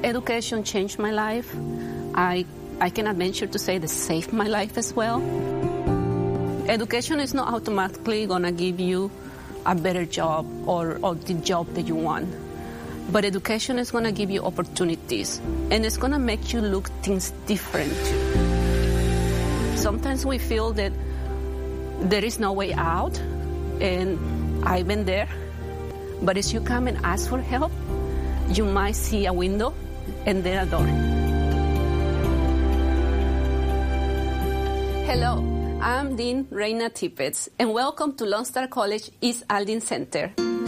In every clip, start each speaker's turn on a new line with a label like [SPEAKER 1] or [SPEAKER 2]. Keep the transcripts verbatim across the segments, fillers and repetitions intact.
[SPEAKER 1] Education changed my life. I, I cannot venture to say that saved my life as well. Education is not automatically going to give you a better job or, or the job that you want. But education is going to give you opportunities, and it's going to make you look things different. Sometimes we feel that there is no way out, and I've been there. But as you come and ask for help, you might see a window and then a door. Hello, I'm Dean Reina Tippett, and welcome to Lone Star College East Aldine Center.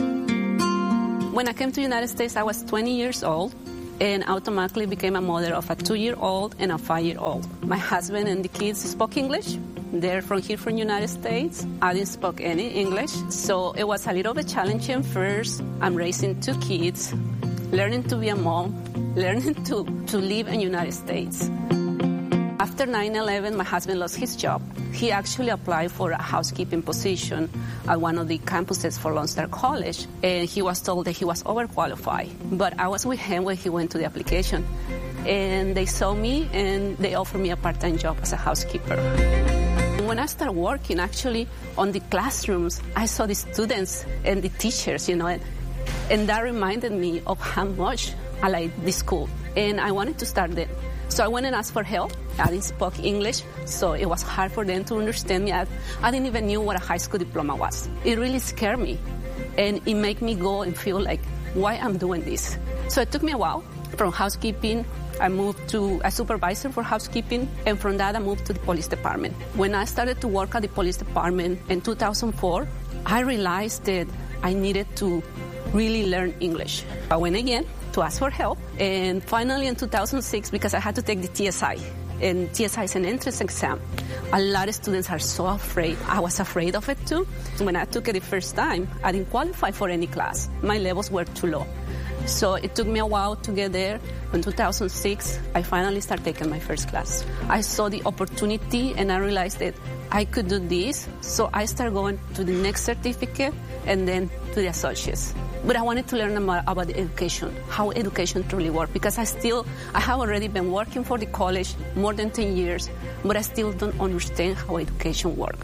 [SPEAKER 1] When I came to the United States, I was twenty years old and automatically became a mother of a two-year-old and a five-year-old. My husband and the kids spoke English. They're from here from the United States. I didn't speak any English, so it was a little bit challenging first. I'm raising two kids, learning to be a mom, learning to, to live in the United States. After nine eleven, my husband lost his job. He actually applied for a housekeeping position at one of the campuses for Lone Star College, and he was told that he was overqualified. But I was with him when he went to the application, and they saw me, and they offered me a part-time job as a housekeeper. When I started working, actually, on the classrooms, I saw the students and the teachers, you know, and, and that reminded me of how much I liked the school, and I wanted to start there. So I went and asked for help. I didn't speak English, so it was hard for them to understand me. I, I didn't even know what a high school diploma was. It really scared me, and it made me go and feel like, why I'm doing this? So it took me a while. From housekeeping, I moved to a supervisor for housekeeping, and from that I moved to the police department. When I started to work at the police department in two thousand four, I realized that I needed to really learn English. I went again to ask for help, and finally in two thousand six, because I had to take the T S I, and T S I is an entrance exam, a lot of students are so afraid. I was afraid of it too. When I took it the first time, I didn't qualify for any class. My levels were too low. So it took me a while to get there. In two thousand six, I finally started taking my first class. I saw the opportunity, and I realized that I could do this. So I started going to the next certificate and then to the associates. But I wanted to learn more about the education, how education truly works, because I still, I have already been working for the college more than ten years, but I still don't understand how education works.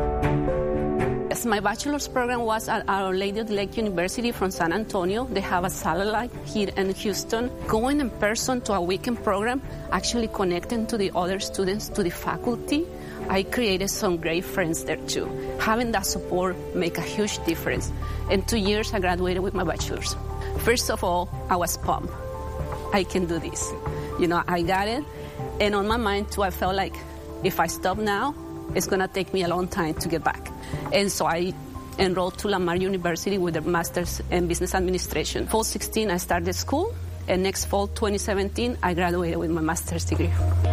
[SPEAKER 1] Yes, my bachelor's program was at Our Lady of the Lake University from San Antonio. They have a satellite here in Houston. Going in person to a weekend program, actually connecting to the other students, to the faculty, I created some great friends there too. Having that support make a huge difference. In two years, I graduated with my bachelor's. First of all, I was pumped. I can do this. You know, I got it. And on my mind too, I felt like if I stop now, it's going to take me a long time to get back. And so I enrolled to Lamar University with a master's in business administration. Fall sixteen, I started school. And next fall, twenty seventeen, I graduated with my master's degree.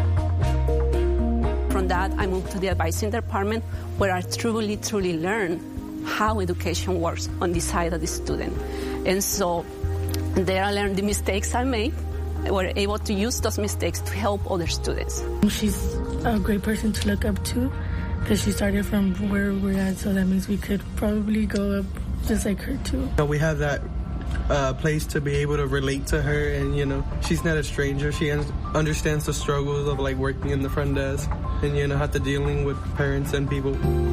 [SPEAKER 1] From that, I moved to the advising department, where I truly, truly learned how education works on the side of the student. And so there I learned the mistakes I made. I was able to use those mistakes to help other students.
[SPEAKER 2] She's a great person to look up to, because she started from where we're at, so that means we could probably go up just like her too.
[SPEAKER 3] We have that uh, place to be able to relate to her, and you know, she's not a stranger. She un- understands the struggles of like working in the front desk, and you know, have to dealing with parents and people.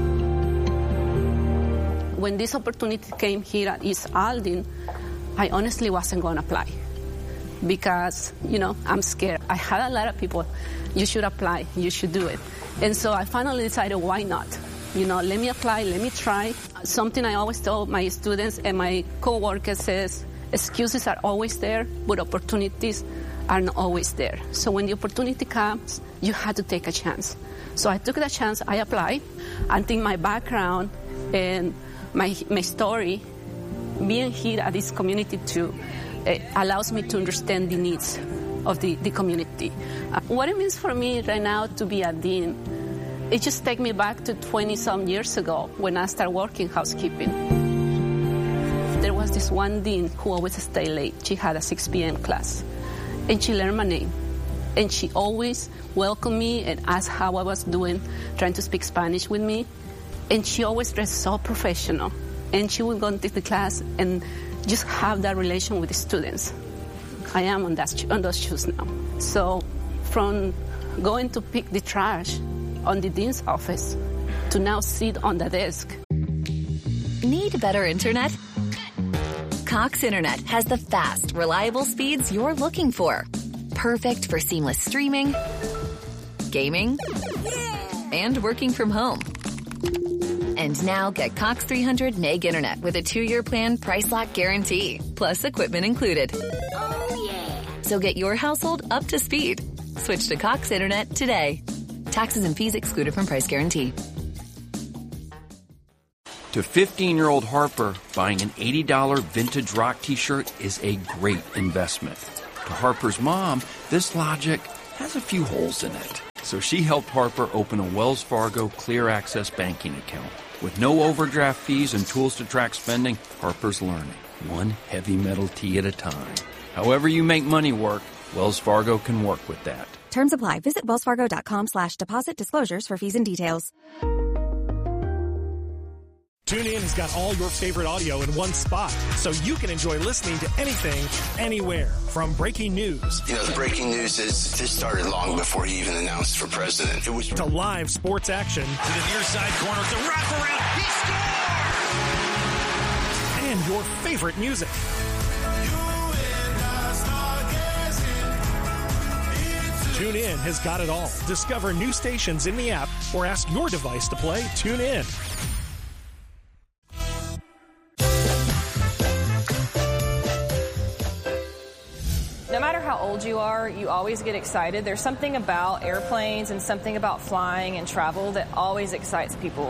[SPEAKER 1] When this opportunity came here at East Aldine, I honestly wasn't going to apply, because you know, I'm scared. I had a lot of people, you should apply, you should do it. And so I finally decided, why not? You know, let me apply, let me try. Something I always tell my students and my co-workers is, excuses are always there, but opportunities are not always there. So when the opportunity comes, you have to take a chance. So I took that chance, I applied. I think my background and my, my story, being here at this community too, it allows me to understand the needs of the, the community. Uh, what it means for me right now to be a dean, it just takes me back to twenty-some years ago when I started working housekeeping. There was this one dean who always stayed late. She had a six p.m. class, and she learned my name. And she always welcomed me and asked how I was doing, trying to speak Spanish with me. And she always dressed so professional. And she would go into the class and just have that relation with the students. I am on, that, on those shoes now. So from going to pick the trash on the dean's office to now sit on the desk.
[SPEAKER 4] Need better internet? Cox Internet has the fast, reliable speeds you're looking for. Perfect for seamless streaming, gaming, and working from home. And now get Cox three hundred meg internet with a two-year plan price lock guarantee, plus equipment included. Oh, yeah. So get your household up to speed. Switch to Cox Internet today. Taxes and fees excluded from price guarantee.
[SPEAKER 5] To fifteen-year-old Harper, buying an eighty dollars vintage rock t-shirt is a great investment. To Harper's mom, this logic has a few holes in it. So she helped Harper open a Wells Fargo Clear Access banking account. With no overdraft fees and tools to track spending, Harper's learning, one heavy metal tee at a time. However you make money work, Wells Fargo can work with that.
[SPEAKER 6] Terms apply. Visit wellsfargo.com slash deposit disclosures for fees and details.
[SPEAKER 7] TuneIn has got all your favorite audio in one spot, so you can enjoy listening to anything, anywhere. From breaking news.
[SPEAKER 8] You know, the breaking news is this started long before he even announced for president. It was
[SPEAKER 7] to live sports action.
[SPEAKER 9] To the near side corner, it's a wraparound. He
[SPEAKER 7] scores! And your favorite music. TuneIn has got it all. Discover new stations in the app or ask your device to play TuneIn.
[SPEAKER 10] No matter how old you are, you always get excited. There's something about airplanes and something about flying and travel that always excites people.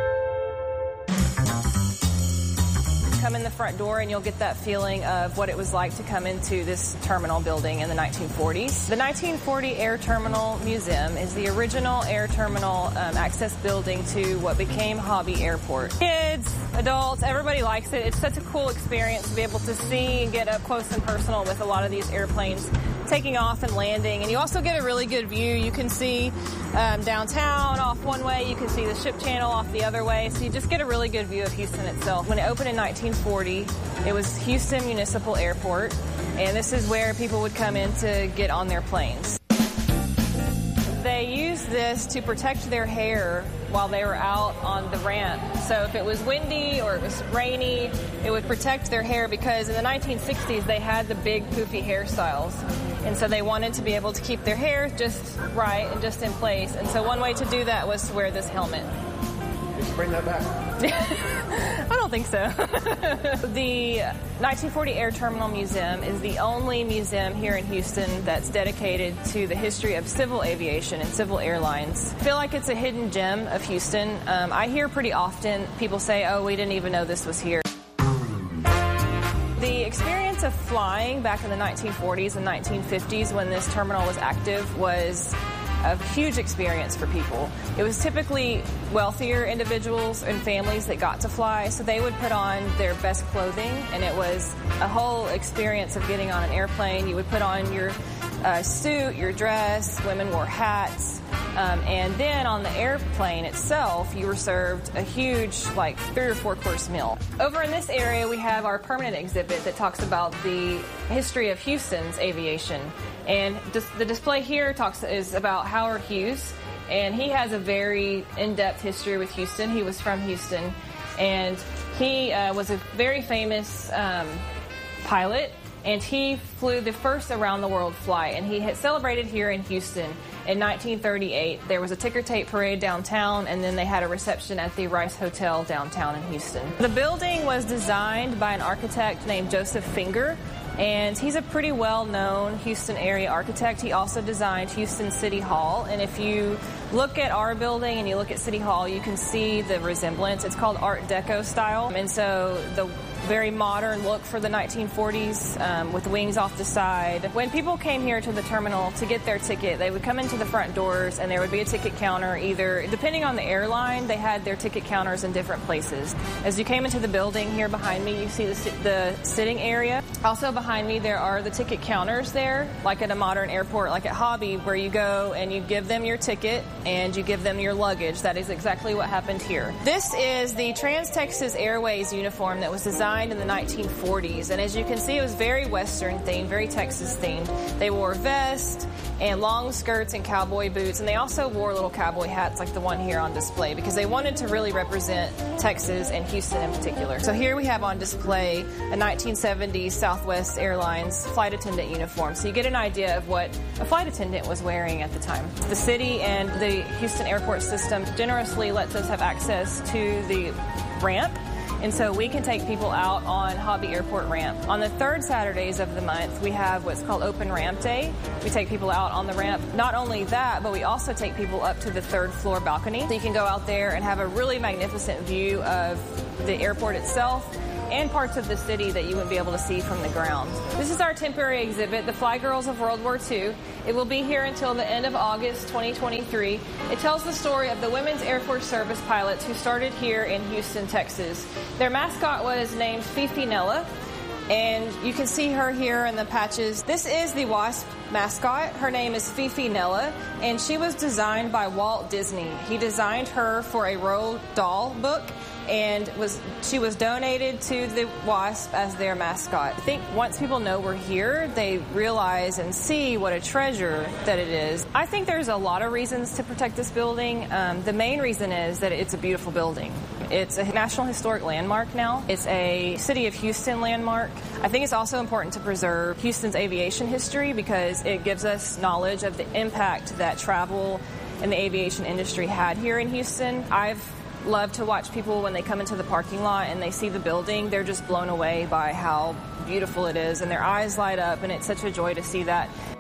[SPEAKER 10] Come in the front door and you'll get that feeling of what it was like to come into this terminal building in the nineteen forties. The nineteen forty Air Terminal Museum is the original air terminal um, access building to what became Hobby Airport. Kids, adults, everybody likes it. It's such a cool experience to be able to see and get up close and personal with a lot of these airplanes taking off and landing. And you also get a really good view. You can see um, downtown off one way. You can see the ship channel off the other way. So you just get a really good view of Houston itself. When it opened in nineteen forty, it was Houston Municipal Airport. And this is where people would come in to get on their planes. They used this to protect their hair while they were out on the ramp. So if it was windy or it was rainy, it would protect their hair because in the nineteen sixties they had the big poofy hairstyles. And so they wanted to be able to keep their hair just right and just in place. And so one way to do that was to wear this helmet.
[SPEAKER 11] Just bring that back.
[SPEAKER 10] I don't think so. The nineteen forty Air Terminal Museum is the only museum here in Houston that's dedicated to the history of civil aviation and civil airlines. I feel like it's a hidden gem of Houston. Um, I hear pretty often people say, oh, we didn't even know this was here. The experience of flying back in the nineteen forties and nineteen fifties when this terminal was active was a huge experience for people. It was typically wealthier individuals and families that got to fly, so they would put on their best clothing, and it was a whole experience of getting on an airplane. You would put on your uh, suit, your dress, women wore hats, um, and then on the airplane itself, you were served a huge, like, three or four course meal. Over in this area, we have our permanent exhibit that talks about the history of Houston's aviation. And dis- the display here talks is about Howard Hughes, and he has a very in-depth history with Houston. He was from Houston, and he uh, was a very famous um, pilot, and he flew the first around-the-world flight, and he had celebrated here in Houston in nineteen thirty-eight. There was a ticker tape parade downtown, and then they had a reception at the Rice Hotel downtown in Houston. The building was designed by an architect named Joseph Finger, and he's a pretty well-known Houston area architect. He also designed Houston City Hall, and if you look at our building and you look at City Hall, you can see the resemblance. It's called Art Deco style, and so the very modern look for the nineteen forties um, with wings off the side. When people came here to the terminal to get their ticket, they would come into the front doors and there would be a ticket counter either, depending on the airline, they had their ticket counters in different places. As you came into the building here behind me, you see the, the sitting area. Also behind me, there are the ticket counters there, like at a modern airport, like at Hobby, where you go and you give them your ticket and you give them your luggage. That is exactly what happened here. This is the Trans-Texas Airways uniform that was designed in the nineteen forties. And as you can see, it was very Western themed, very Texas themed. They wore vests and long skirts and cowboy boots, and they also wore little cowboy hats like the one here on display because they wanted to really represent Texas and Houston in particular. So here we have on display a nineteen seventies Southwest Airlines flight attendant uniform. So you get an idea of what a flight attendant was wearing at the time. The city and the Houston airport system generously lets us have access to the ramp. And so we can take people out on Hobby Airport ramp. On the third Saturdays of the month, we have what's called Open Ramp Day. We take people out on the ramp. Not only that, but we also take people up to the third floor balcony. So you can go out there and have a really magnificent view of the airport itself and parts of the city that you wouldn't be able to see from the ground. This is our temporary exhibit, the Fly Girls of World War Two. It will be here until the end of August twenty twenty-three. It tells the story of the Women's Air Force Service pilots who started here in Houston, Texas. Their mascot was named Fifi Nella, and you can see her here in the patches. This is the WASP mascot. Her name is Fifi Nella, and she was designed by Walt Disney. He designed her for a Roald Dahl book, and was she was donated to the WASP as their mascot. I think once people know we're here, they realize and see what a treasure that it is. I think there's a lot of reasons to protect this building. Um, the main reason is that it's a beautiful building. It's a National Historic Landmark now. It's a City of Houston landmark. I think it's also important to preserve Houston's aviation history because it gives us knowledge of the impact that travel and the aviation industry had here in Houston. I've love to watch people when they come into the parking lot and they see the building. They're just blown away by how beautiful it is, and their eyes light up, and it's such a joy to see that.